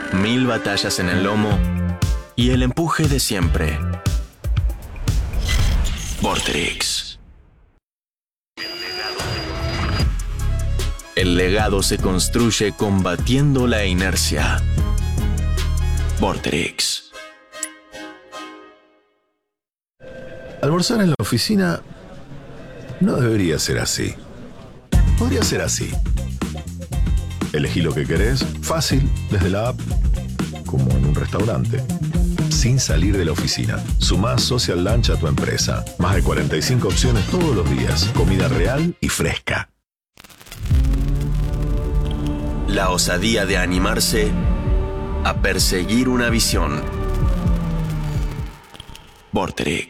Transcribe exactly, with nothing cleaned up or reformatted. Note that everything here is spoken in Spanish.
Mil batallas en el lomo y el empuje de siempre. Vorterix. El legado se construye combatiendo la inercia. Vorterix. Almorzar en la oficina no debería ser así. Podría ser así. Elegí lo que querés, fácil, desde la app, como en un restaurante, sin salir de la oficina. Sumá Social Lunch a tu empresa. Más de cuarenta y cinco opciones todos los días. Comida real y fresca. La osadía de animarse a perseguir una visión. Vorterix.